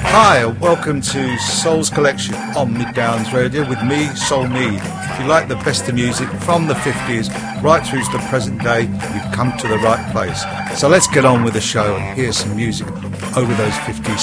Hi, and welcome to Soul's Collection on Mid Downs Radio with me, Soul Mead. If you like the best of music from the 50s right through to the present day, you've come to the right place. So let's get on with the show and hear some music over those 50s.